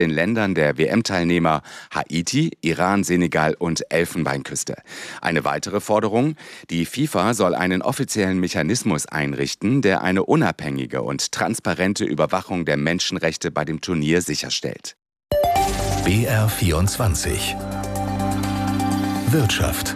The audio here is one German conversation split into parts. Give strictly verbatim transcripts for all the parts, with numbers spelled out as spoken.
in Ländern der W M-Teilnehmer Haiti, Iran, Senegal und Elfenbeinküste. Eine weitere Forderung: Die FIFA soll einen offiziellen Mechanismus einrichten, der eine unabhängige und transparente Überwachung der Menschenrechte bei dem Turnier sicherstellt. B R vierundzwanzig Wirtschaft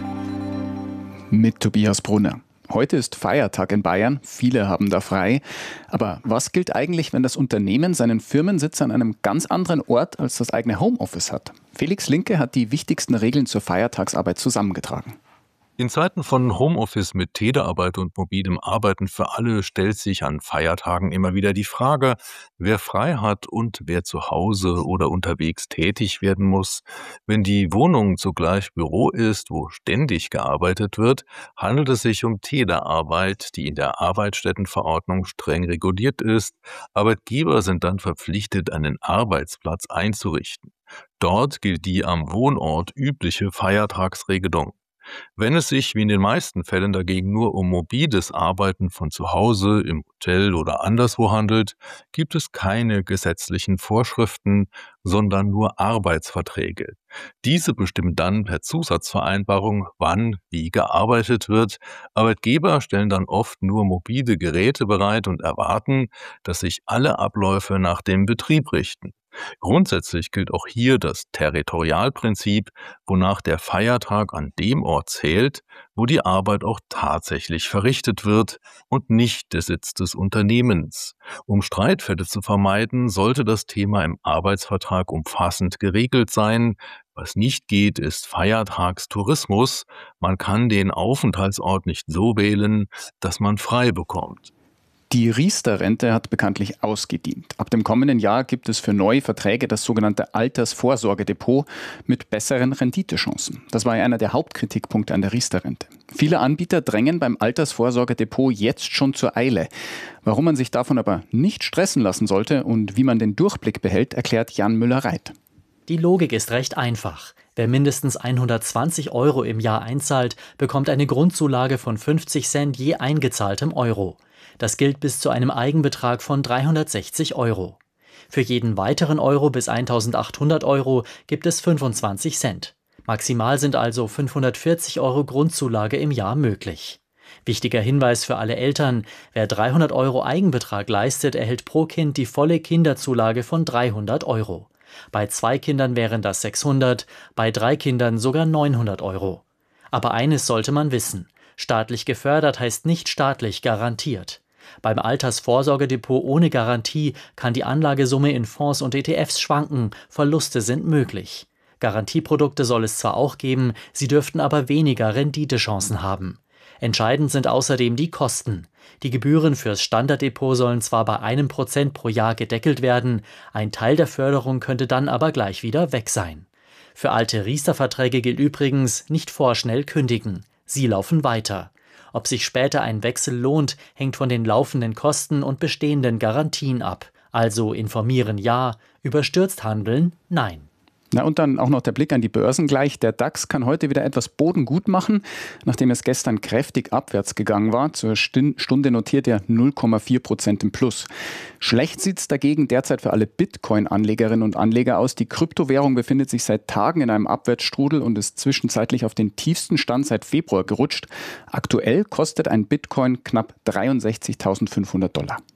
mit Tobias Brunner. Heute ist Feiertag in Bayern, viele haben da frei. Aber was gilt eigentlich, wenn das Unternehmen seinen Firmensitz an einem ganz anderen Ort als das eigene Homeoffice hat? Felix Linke hat die wichtigsten Regeln zur Feiertagsarbeit zusammengetragen. In Zeiten von Homeoffice mit Telearbeit und mobilem Arbeiten für alle stellt sich an Feiertagen immer wieder die Frage, wer frei hat und wer zu Hause oder unterwegs tätig werden muss. Wenn die Wohnung zugleich Büro ist, wo ständig gearbeitet wird, handelt es sich um Telearbeit, die in der Arbeitsstättenverordnung streng reguliert ist. Arbeitgeber sind dann verpflichtet, einen Arbeitsplatz einzurichten. Dort gilt die am Wohnort übliche Feiertagsregelung. Wenn es sich wie in den meisten Fällen dagegen nur um mobiles Arbeiten von zu Hause, im Hotel oder anderswo handelt, gibt es keine gesetzlichen Vorschriften, sondern nur Arbeitsverträge. Diese bestimmen dann per Zusatzvereinbarung, wann wie gearbeitet wird. Arbeitgeber stellen dann oft nur mobile Geräte bereit und erwarten, dass sich alle Abläufe nach dem Betrieb richten. Grundsätzlich gilt auch hier das Territorialprinzip, wonach der Feiertag an dem Ort zählt, wo die Arbeit auch tatsächlich verrichtet wird und nicht der Sitz des Unternehmens. Um Streitfälle zu vermeiden, sollte das Thema im Arbeitsvertrag umfassend geregelt sein. Was nicht geht, ist Feiertagstourismus. Man kann den Aufenthaltsort nicht so wählen, dass man frei bekommt. Die Riester-Rente hat bekanntlich ausgedient. Ab dem kommenden Jahr gibt es für neue Verträge das sogenannte Altersvorsorgedepot mit besseren Renditechancen. Das war ja einer der Hauptkritikpunkte an der Riester-Rente. Viele Anbieter drängen beim Altersvorsorgedepot jetzt schon zur Eile. Warum man sich davon aber nicht stressen lassen sollte und wie man den Durchblick behält, erklärt Jan Müller-Reit. Die Logik ist recht einfach. Wer mindestens hundertzwanzig Euro im Jahr einzahlt, bekommt eine Grundzulage von fünfzig Cent je eingezahltem Euro. Das gilt bis zu einem Eigenbetrag von dreihundertsechzig Euro. Für jeden weiteren Euro bis eintausendachthundert Euro gibt es fünfundzwanzig Cent. Maximal sind also fünfhundertvierzig Euro Grundzulage im Jahr möglich. Wichtiger Hinweis für alle Eltern: Wer dreihundert Euro Eigenbetrag leistet, erhält pro Kind die volle Kinderzulage von dreihundert Euro. Bei zwei Kindern wären das sechshundert, bei drei Kindern sogar neunhundert Euro. Aber eines sollte man wissen: Staatlich gefördert heißt nicht staatlich garantiert. Beim Altersvorsorgedepot ohne Garantie kann die Anlagesumme in Fonds und E T Fs schwanken, Verluste sind möglich. Garantieprodukte soll es zwar auch geben, sie dürften aber weniger Renditechancen haben. Entscheidend sind außerdem die Kosten. Die Gebühren fürs Standarddepot sollen zwar bei einem Prozent pro Jahr gedeckelt werden, ein Teil der Förderung könnte dann aber gleich wieder weg sein. Für alte Riester-Verträge gilt übrigens: nicht vorschnell kündigen. Sie laufen weiter. Ob sich später ein Wechsel lohnt, hängt von den laufenden Kosten und bestehenden Garantien ab. Also informieren ja, überstürzt handeln nein. Na und dann auch noch der Blick an die Börsen gleich. Der DAX kann heute wieder etwas Boden gut machen, nachdem es gestern kräftig abwärts gegangen war. Zur Stunde notiert er null Komma vier Prozent im Plus. Schlecht sieht es dagegen derzeit für alle Bitcoin-Anlegerinnen und Anleger aus. Die Kryptowährung befindet sich seit Tagen in einem Abwärtsstrudel und ist zwischenzeitlich auf den tiefsten Stand seit Februar gerutscht. Aktuell kostet ein Bitcoin knapp dreiundsechzigtausendfünfhundert Dollar.